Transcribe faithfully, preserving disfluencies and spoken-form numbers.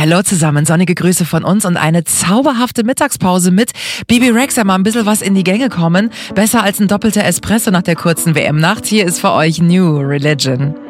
Hallo zusammen, sonnige Grüße von uns und eine zauberhafte Mittagspause mit Bibi Rexha, mal ein bisschen was in die Gänge kommen. Besser als ein doppelter Espresso nach der kurzen W M-Nacht. Hier ist für euch New Religion.